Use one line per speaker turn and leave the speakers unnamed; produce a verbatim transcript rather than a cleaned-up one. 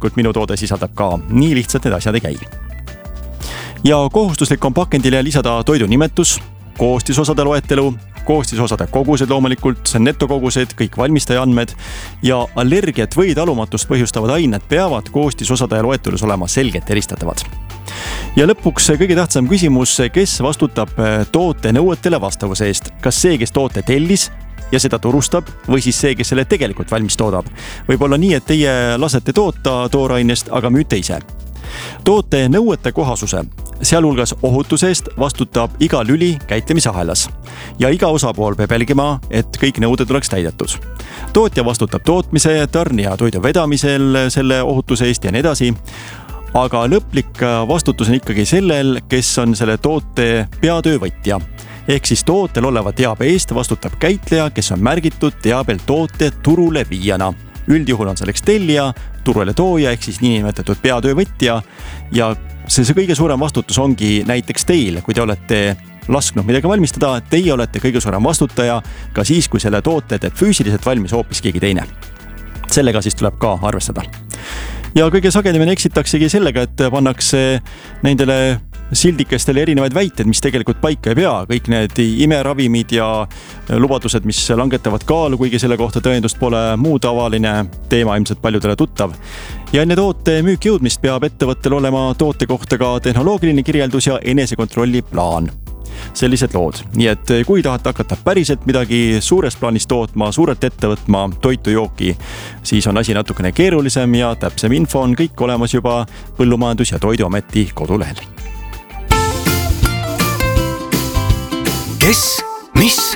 järelikult minu toode sisaldab ka. Nii lihtsalt need asjad ei käi. Ja kohustuslik on pakendile lisada toidu nimetus, koostisosade loetelu, koostisosade kogused loomulikult, netokogused, kõik valmistaja andmed ja allergiat või talumatust põhjustavad ained peavad koostisosade loetelus olema selgelt eristatavad. Ja lõpuks kõige tähtsam küsimus, kes vastutab toote nõuetele vastavuse eest? Kas see, kes toote tellis ja seda turustab või siis see, kes selle tegelikult valmis toodab? Võib olla nii, et teie lasete toota toorainest, aga müüte ise. Toote nõuete kohasuse, sealhulgas ohutuse eest vastutab iga lüli käitlemisahelas ja iga osapool peab jälgima, et kõik nõuded oleks täidetud. Tootja vastutab tootmise, tarnija toidu vedamisel selle ohutuse eest ja nii edasi, aga lõplik vastutus on ikkagi sellel, kes on selle toote peatöövõtja. Ehk siis tootel oleva teabe eest vastutab käitleja, kes on märgitud teabel toote turule viijana. Üldjuhul on selleks tellija, turule tooja ehk siis niinimetatud peatöövõtja ja see, see kõige suurem vastutus ongi näiteks teil, kui te olete lasknud midagi valmistada, teie olete kõige suurem vastutaja ka siis, kui selle toote teeb füüsiliselt valmis hoopis keegi teine. Sellega siis tuleb ka arvestada. Ja kõige sagedamini eksitaksegi sellega, et pannakse nendele sildikestele erinevaid väited, mis tegelikult paika ei pea. Kõik need imeravimid ja lubadused, mis langetavad kaalu, kuigi selle kohta tõendust pole, muu tavaline teema ilmselt paljudele tuttav. Ja enne toote müüki jõudmist peab ettevõttel olema toote kohta ka tehnoloogiline kirjeldus ja enesekontrolli plaan. Sellised lood. Nii et kui tahate hakata päriselt midagi suurest plaanis tootma, suurelt ette võtma, toitu jooki, siis on asi natukene keerulisem ja täpsem info on kõik olemas juba Põllumajandus- ja Toiduameti kodulehel.
Kes, mis